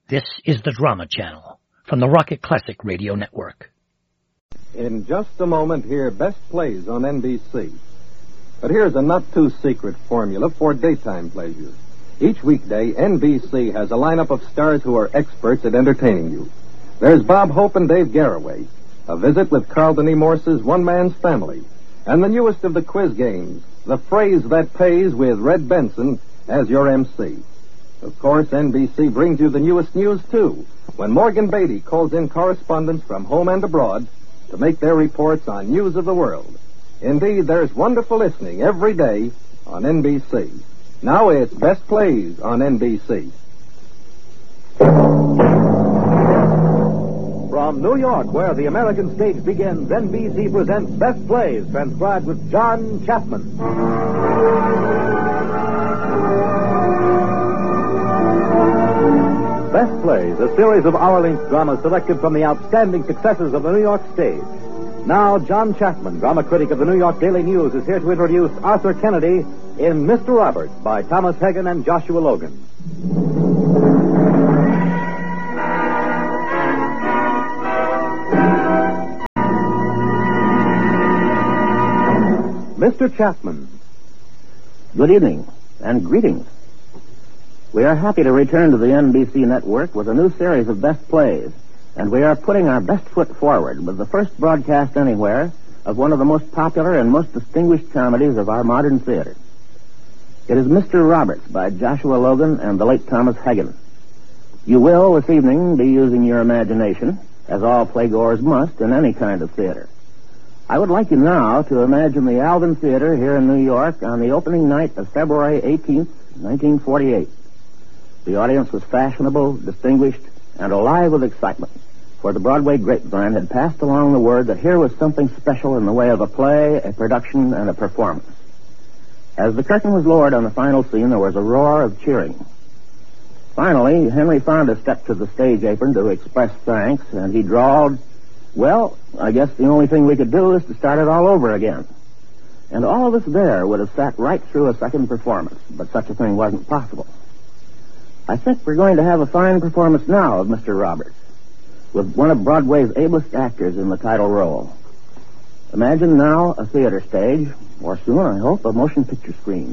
This is the Drama Channel from the Rocket Classic Radio Network. In just a moment, hear Best Plays on NBC. But here's a not-too-secret formula for daytime pleasure. Each weekday, NBC has a lineup of stars who are experts at entertaining you. There's Bob Hope and Dave Garroway, a visit with Carlton E. Morse's One Man's Family, and the newest of the quiz games, The Phrase That Pays, with Red Benson as your MC. Of course, NBC brings you the newest news, too, when Morgan Beatty calls in correspondents from home and abroad to make their reports on news of the world. Indeed, there's wonderful listening every day on NBC. Now it's Best Plays on NBC. From New York, where the American stage begins, NBC presents Best Plays, transcribed with John Chapman. Best Plays, a series of hour-length dramas selected from the outstanding successes of the New York stage. Now, John Chapman, drama critic of the New York Daily News, is here to introduce Arthur Kennedy in Mr. Roberts by Thomas Hagen and Joshua Logan. Mr. Chapman. Good evening, and greetings. We are happy to return to the NBC network with a new series of Best Plays, and we are putting our best foot forward with the first broadcast anywhere of one of the most popular and most distinguished comedies of our modern theater. It is Mr. Roberts by Joshua Logan and the late Thomas Hagen. You will, this evening, be using your imagination, as all playgoers must in any kind of theater. I would like you now to imagine the Alvin Theater here in New York on the opening night of February 18th, 1948. The audience was fashionable, distinguished, and alive with excitement, for the Broadway grapevine had passed along the word that here was something special in the way of a play, a production, and a performance. As the curtain was lowered on the final scene, there was a roar of cheering. Finally, Henry Fonda stepped to the stage apron to express thanks, and he drawled, "Well, I guess the only thing we could do is to start it all over again." And all of us there would have sat right through a second performance, but such a thing wasn't possible. I think we're going to have a fine performance now of Mr. Roberts, with one of Broadway's ablest actors in the title role. Imagine now a theater stage, or soon, I hope, a motion picture screen.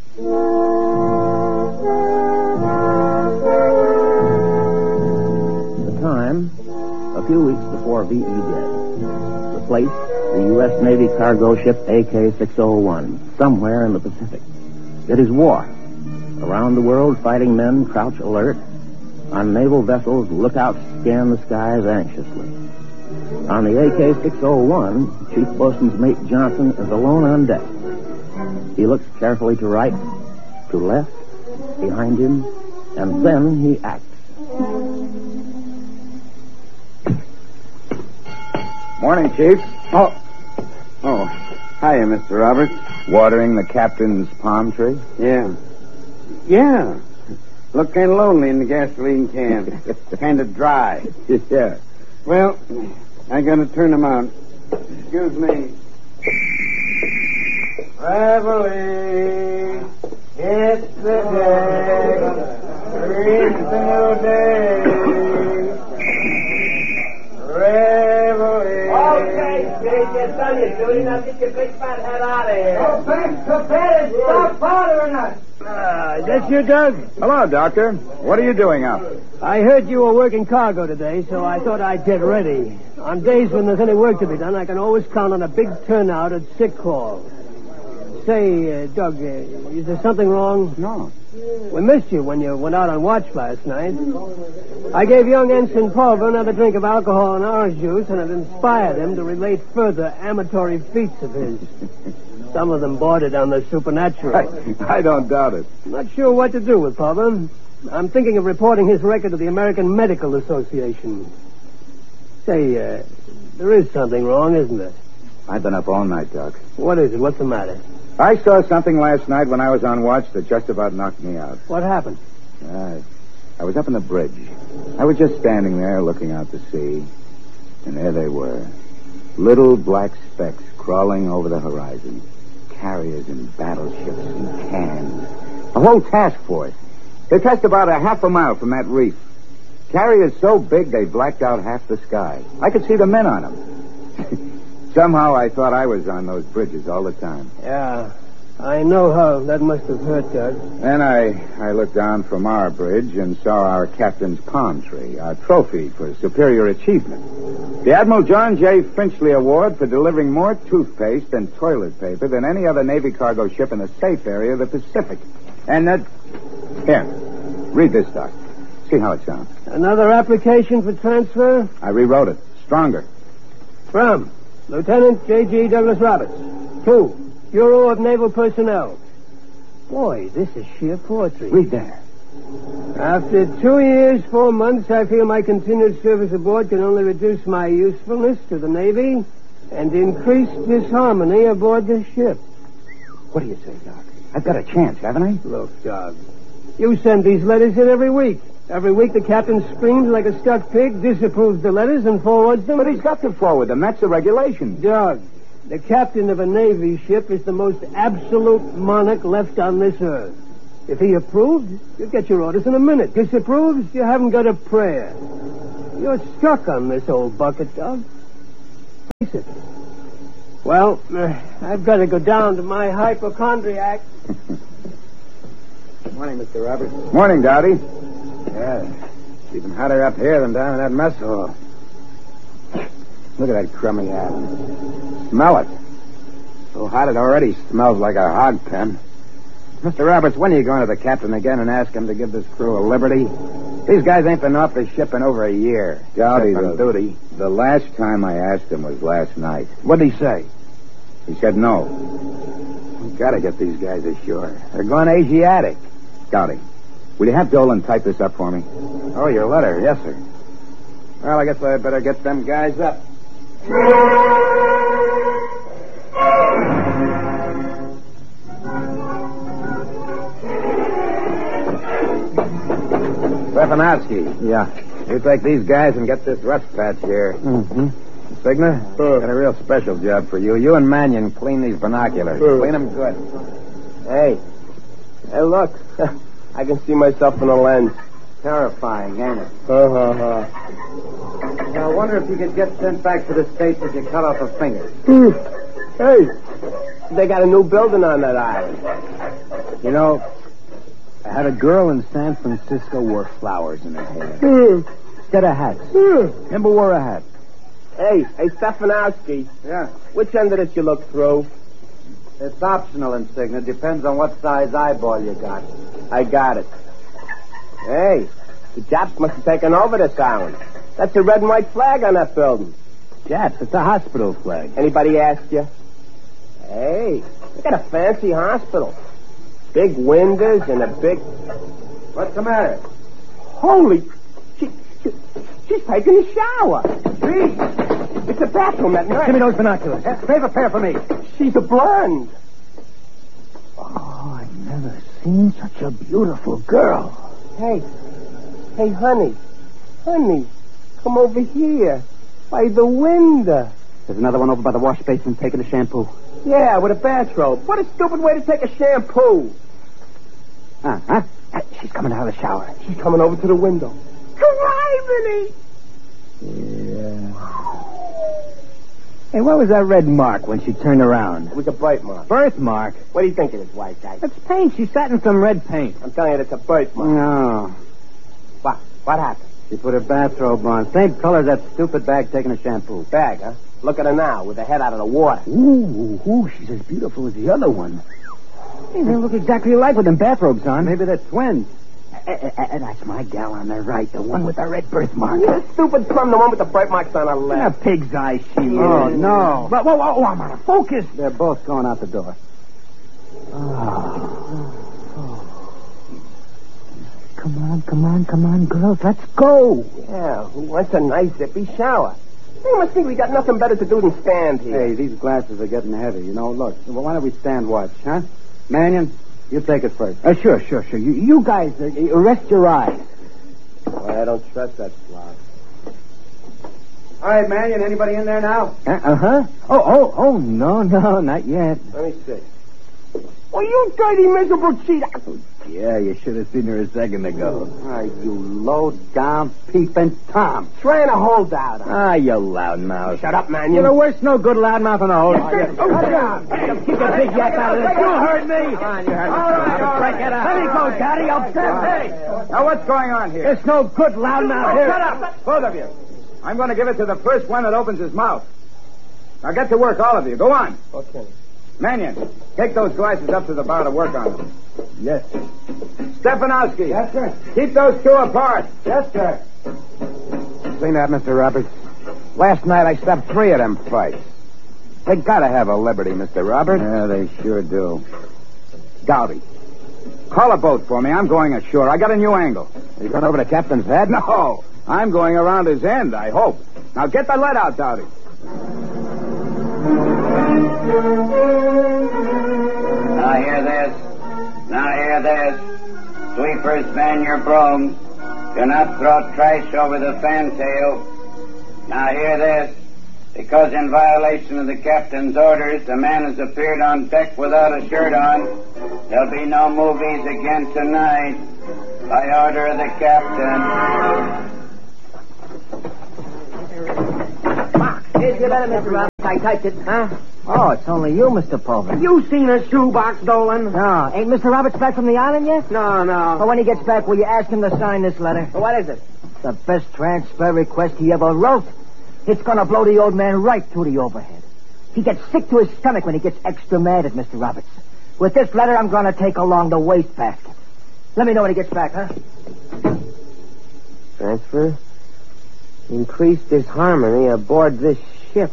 The time, a few weeks before V.E. Day. The place, the U.S. Navy cargo ship AK-601, somewhere in the Pacific. It is war. Around the world, fighting men crouch alert. On naval vessels, lookouts scan the skies anxiously. On the AK-601, Chief Boatswain's Mate Johnson is alone on deck. He looks carefully to right, to left, behind him, and then he acts. Morning, Chief. Oh, hiya, Mr. Roberts. Watering the captain's palm tree? Yeah. Look kind of lonely in the gasoline can. Kind of dry. Yeah. Well, I gotta turn them out. Excuse me. Reveille, it's the day. Reach the new day. Reveille. Okay, Steve, you're done your duty. Now get your big fat head out of here. Oh, thanks, Captain. Stop bothering us. Is that you, Doug? Hello, Doctor. What are you doing up? I heard you were working cargo today, so I thought I'd get ready. On days when there's any work to be done, I can always count on a big turnout at sick call. Say, Doug, is there something wrong? No. We missed you when you went out on watch last night. I gave young Ensign Pulver another drink of alcohol and orange juice, and it inspired him to relate further amatory feats of his. Some of them bordered on the supernatural. I don't doubt it. I'm not sure what to do with Pulver. I'm thinking of reporting his record to the American Medical Association. Say, there is something wrong, isn't there? I've been up all night, Doc. What is it? What's the matter? I saw something last night when I was on watch that just about knocked me out. What happened? I was up on the bridge. I was just standing there looking out to sea, and there they were. Little black specks crawling over the horizon. Carriers and battleships and cans. A whole task force. They passed about a half a mile from that reef. carriers so big they blacked out half the sky. I could see the men on them. Somehow I thought I was on those bridges all the time. Yeah, I know how that must have hurt, Doug. Then I looked down from our bridge and saw our captain's palm tree, our trophy for superior achievement. The Admiral John J. Finchley Award for delivering more toothpaste and toilet paper than any other Navy cargo ship in the safe area of the Pacific. And that... Here, read this, Doc. See how it sounds. Another application for transfer? I rewrote it. Stronger. From Lieutenant J.G. Douglas Roberts. To Bureau of Naval Personnel. Boy, this is sheer poetry. Read there. After 2 years, 4 months, I feel my continued service aboard can only reduce my usefulness to the Navy and increase disharmony aboard the ship. What do you say, Doc? I've got a chance, haven't I? Look, Doug, you send these letters in every week. Every week the captain screams like a stuck pig, disapproves the letters, and forwards them. But he's got to forward them. That's the regulation. Doug, the captain of a Navy ship is the most absolute monarch left on this earth. If he approved, you'll get your orders in a minute. Disapproves, you haven't got a prayer. You're stuck on this old bucket, Doug. Face it. Well, I've got to go down to my hypochondriac. Morning, Mr. Roberts. Morning, Dowdy. Yeah, it's even hotter up here than down in that mess hall. Look at that crummy atom. Smell it. So hot it already smells like a hog pen. Mr. Roberts, when are you going to the captain again and ask him to give this crew a liberty? These guys ain't been off the ship in over a year. Dowdy, on duty. The last time I asked him was last night. What'd he say? He said no. We've got to get these guys ashore. They're going Asiatic. Dowdy, will you have Dolan type this up for me? Oh, your letter. Yes, sir. Well, I guess I'd better get them guys up. Stefanowski. Yeah. You take these guys and get this rust patch here. Mm-hmm. Signer, got a real special job for you. You and Mannion clean these binoculars. Clean them good. Hey, look. I can see myself in a lens. Terrifying, ain't it? Now, I wonder if you could get sent back to the States if you cut off a finger. Hey, they got a new building on that island. You know, I had a girl in San Francisco wore flowers in her hair. Instead of hats. Never wore a hat. Hey, Stefanowski. Yeah. Which end of it you look through? It's optional, Insignia. Depends on what size eyeball you got. I got it. Hey, the Japs must have taken over this island. That's the red and white flag on that building. Japs, it's a hospital flag. Anybody ask you? Hey, they got a fancy hospital. Big windows and a big... What's the matter? Holy... She's taking a shower. Gee, it's a bathroom, that nurse. Give me those binoculars. Save a pair for me. She's a blonde. Oh, I've never seen such a beautiful girl. Hey, honey, come over here, by the window. There's another one over by the wash basin taking a shampoo. Yeah, with a bathrobe. What a stupid way to take a shampoo. Huh? She's coming out of the shower. She's coming over to the window. Criminy! Yeah. Hey, what was that red mark when she turned around? It was a birthmark. Birthmark? What do you think it is, white guy? That's paint. She sat in some red paint. I'm telling you, it's a birthmark. No. What happened? She put her bathrobe on. Same color as that stupid bag taking a shampoo. Bag, huh? Look at her now, with her head out of the water. Ooh, she's as beautiful as the other one. Hey, they look exactly alike with them bathrobes on. Maybe they're twins. That's my gal on the right, the one with the red birthmark. You stupid plum, the one with the birthmarks on her left. A pig's eye she is. Oh, no. Whoa, I'm out of focus. They're both going out the door. Come on, girls, let's go. Yeah, who wants a nice zippy shower? You must think we got nothing better to do than stand here. Hey, these glasses are getting heavy, you know. Look, why don't we stand watch, huh? Mannion, you take it first. Sure. You guys, rest your eyes. Well, I don't trust that slob. All right, Mannion, anybody in there now? Uh-huh. Oh, no, not yet. Let me see. Oh, you dirty, miserable cheat. Yeah, you should have seen her a second ago. Ah, you low-down peeping Tom. Trying to hold out. Ah, you loudmouth. Shut up, man. You're the worst no good loudmouth in the whole... Shut down. Keep the big yak out of this. You heard me. You heard me. All right. Break it up. Let me go, Daddy. I'll Hey. Now, what's going on here? There's no good loudmouth here. Shut up. Both of you. I'm going to give it to the first one that opens his mouth. Now, get to work, all of you. Go on. Okay. Mannion, take those glasses up to the bar to work on them. Yes. Stefanowski. Yes, sir. Keep those two apart. Yes, sir. Seen that, Mr. Roberts? Last night I stopped 3 of them fights. They gotta have a liberty, Mr. Roberts. Yeah, they sure do. Gowdy, call a boat for me. I'm going ashore. I got a new angle. Are you going over the captain's head? No. I'm going around his end, I hope. Now get the lead out, Dowdy. Now hear this. Sweepers, man your brooms. Do not throw trash over the fantail. Now hear this. Because in violation of the captain's orders, a man has appeared on deck without a shirt on. There'll be no movies again tonight. By order of the captain. Here's your letter, Mr. Roberts. I typed it. Huh? Oh, it's only you, Mr. Pulver. You seen a shoebox, Dolan? No. Ain't Mr. Roberts back from the island yet? No. Well, when he gets back, will you ask him to sign this letter? Well, what is it? The best transfer request he ever wrote. It's going to blow the old man right through the overhead. He gets sick to his stomach when he gets extra mad at Mr. Roberts. With this letter, I'm going to take along the wastebasket. Let me know when he gets back, huh? Transfer? Increased disharmony aboard this ship.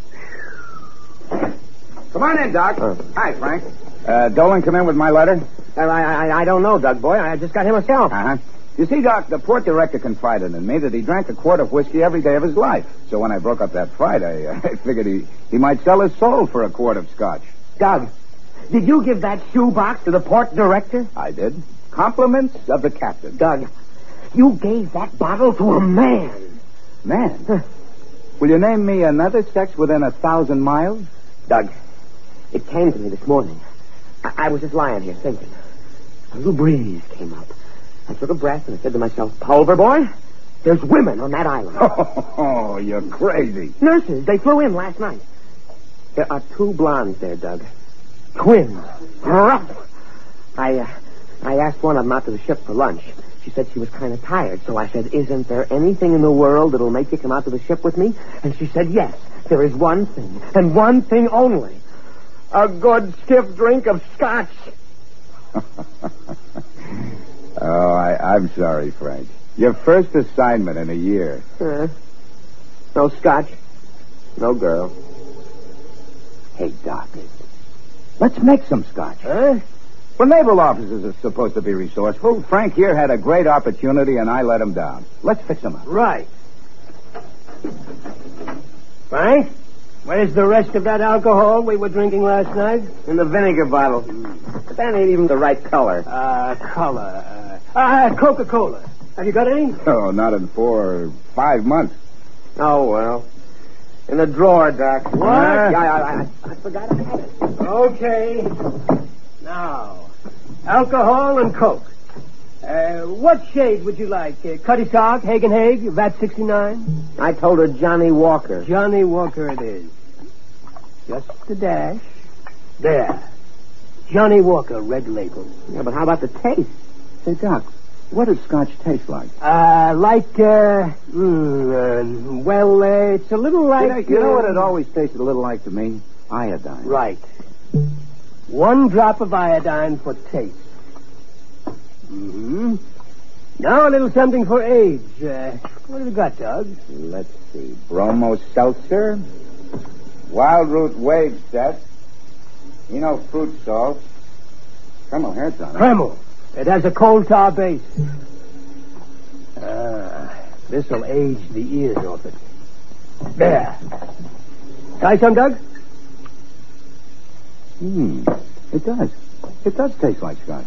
Come on in, Doc. Hi, Frank. Dolan come in with my letter? I don't know, Doug boy. I just got here myself. Uh-huh. You see, Doc, the port director confided in me that he drank a quart of whiskey every day of his life. So when I broke up that fight, I figured he might sell his soul for a quart of scotch. Doug, did you give that shoebox to the port director? I did. Compliments of the captain. Doug, you gave that bottle to a man. Man? Will you name me another sex within 1,000 miles? Doug, it came to me this morning. I was just lying here thinking. A little breeze came up. I took a breath and I said to myself, Pulver boy, there's women on that island. Oh, you're crazy. Nurses, they flew in last night. There are 2 blondes there, Doug. Twins. Rough. I asked one of them out to the ship for lunch. She said she was kind of tired, so I said, isn't there anything in the world that'll make you come out to the ship with me? And she said, yes, there is one thing, and one thing only. A good stiff drink of scotch. Oh, I'm sorry, Frank. Your first assignment in a year. No scotch. No girl. Hey, Doc, let's make some scotch. Huh? Well, naval officers are supposed to be resourceful. Frank here had a great opportunity, and I let him down. Let's fix him up. Right. Frank, where's the rest of that alcohol we were drinking last night? In the vinegar bottle. But that ain't even the right color. Coca-Cola. Have you got any? Oh, not in 4 or 5 months. Oh, well. In the drawer, Doc. What? I forgot I had it. Okay. Now, alcohol and Coke. What shade would you like? Cutty Sark, Hagen Hague, VAT 69? I told her Johnny Walker. Johnny Walker it is. Just a dash. There. Johnny Walker, red label. Yeah, but how about the taste? Say, Doc, what does scotch taste like? It's a little like... You know what it always tasted a little like to me? Iodine. Right. 1 drop of iodine for taste. Mm-hmm. Now a little something for age. What have you got, Doug? Let's see. Bromo seltzer, wild root wave set, fruit salt, Kreml heads on it. Kreml. It has a coal tar base. This'll age the ears off it. There. Try some, Doug? It does. It does taste like scotch.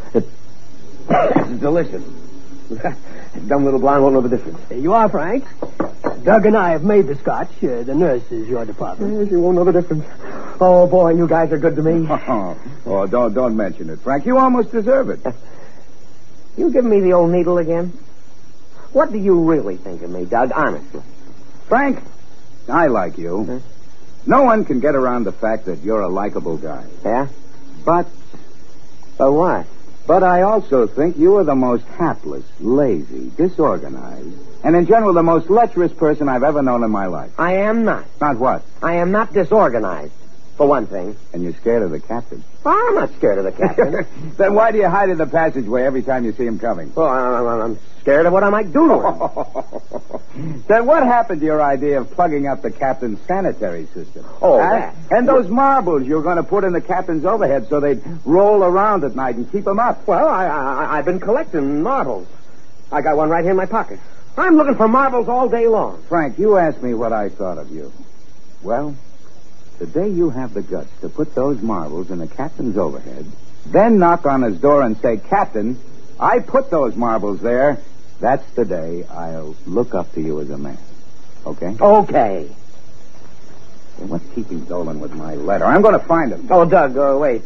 It's delicious. Dumb little blonde won't know the difference. There you are, Frank. Doug and I have made the scotch. The nurse is your department. She won't know the difference. Oh, boy, you guys are good to me. Oh, don't mention it, Frank. You almost deserve it. You give me the old needle again? What do you really think of me, Doug, honestly? Frank, I like you. Huh? No one can get around the fact that you're a likable guy. Yeah? But What? But I also think you are the most hapless, lazy, disorganized, and in general the most lecherous person I've ever known in my life. I am not. Not what? I am not disorganized, for one thing. And you're scared of the captain. I'm not scared of the captain. Then why do you hide in the passageway every time you see him coming? Well, I'm scared of what I might do to him. Then what happened to your idea of plugging up the captain's sanitary system? Oh, that. And those marbles you were going to put in the captain's overhead so they'd roll around at night and keep him up. Well, I've been collecting marbles. I got one right here in my pocket. I'm looking for marbles all day long. Frank, you asked me what I thought of you. Well, the day you have the guts to put those marbles in the captain's overhead, then knock on his door and say, Captain, I put those marbles there, that's the day I'll look up to you as a man. Okay? Okay. And what's keeping Dolan with my letter? I'm going to find him. Oh, Doug, wait.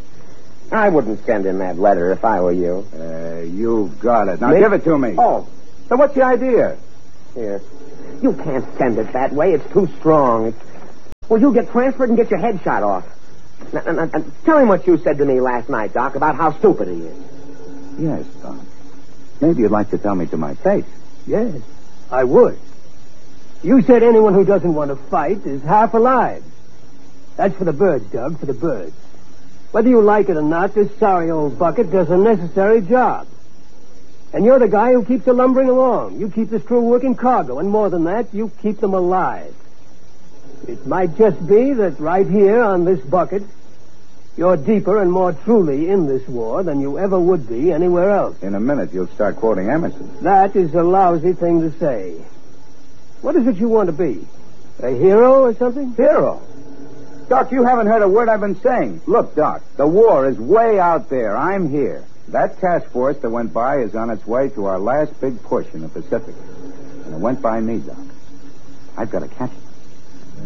I wouldn't send him that letter if I were you. You've got it. Now Me? give it to me. Oh. So what's the idea? Here. You can't send it that way. It's too strong. Well, you'll get transferred and get your head shot off. Now, tell him what you said to me last night, Doc, about how stupid he is. Yes, Doc. Maybe you'd like to tell me to my face. Yes, I would. You said anyone who doesn't want to fight is half alive. That's for the birds, Doug, for the birds. Whether you like it or not, this sorry old bucket does a necessary job. And you're the guy who keeps the lumbering along. You keep this crew working cargo, and more than that, you keep them alive. It might just be that right here on this bucket, you're deeper and more truly in this war than you ever would be anywhere else. In a minute, you'll start quoting Emerson. That is a lousy thing to say. What is it you want to be? A hero or something? Hero? Doc, you haven't heard a word I've been saying. Look, Doc, the war is way out there. I'm here. That task force that went by is on its way to our last big push in the Pacific. And it went by me, Doc. I've got to catch it.